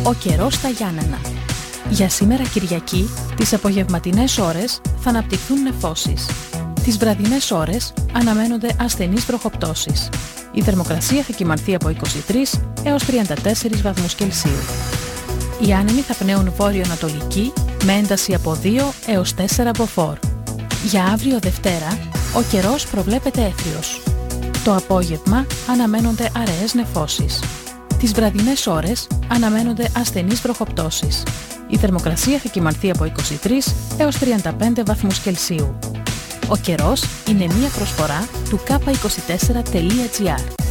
Ο καιρός στα Γιάννενα. Για σήμερα Κυριακή, τις απογευματινές ώρες θα αναπτυχθούν νεφώσεις. Τις βραδινές ώρες αναμένονται ασθενείς βροχοπτώσεις. Η θερμοκρασία θα κυμανθεί από 23 έως 34 βαθμούς Κελσίου. Οι άνεμοι θα πνέουν βόρειο-ανατολική με ένταση από 2 έως 4 μποφόρ. Για αύριο Δευτέρα, ο καιρός προβλέπεται έθριος. Το απόγευμα αναμένονται αραιές νεφώσεις. Τις βραδινές ώρες αναμένονται ασθενείς βροχοπτώσεις. Η θερμοκρασία θα κυμανθεί από 23 έως 35 βαθμούς Κελσίου. Ο καιρός είναι μία προσφορά του k24.gr.